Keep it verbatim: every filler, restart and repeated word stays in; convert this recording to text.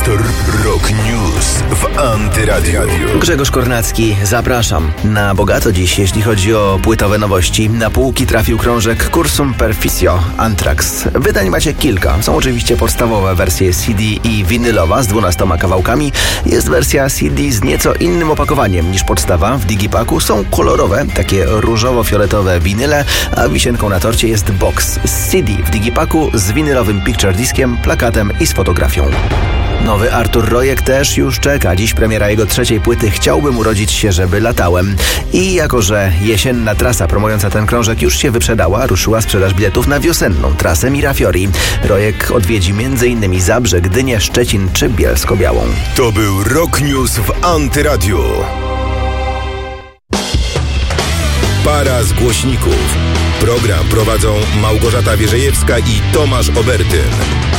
Pastor Rock News w Antyradiu. Grzegorz Kornacki, zapraszam. Na bogato dziś, jeśli chodzi o płytowe nowości. Na półki trafił krążek Cursum Perficio Anthrax. Wydań macie kilka. Są oczywiście podstawowe wersje C D i winylowa z dwunastoma kawałkami. Jest wersja C D z nieco innym opakowaniem niż podstawa. W digipacku są kolorowe, takie różowo-fioletowe winyle, a wisienką na torcie jest box z C D w digipacku z winylowym picture diskiem, plakatem i z fotografią. Nowy Artur Rojek też już czeka. Dziś premiera jego trzeciej płyty Chciałbym urodzić się, żeby latałem. I jako że jesienna trasa promująca ten krążek już się wyprzedała, ruszyła sprzedaż biletów na wiosenną trasę Mirafiori. Rojek odwiedzi m.in. Zabrze, Gdynię, Szczecin czy Bielsko-Białą. To był Rock News w Antyradiu. Para z głośników. Program prowadzą Małgorzata Wierzejewska i Tomasz Obertyn.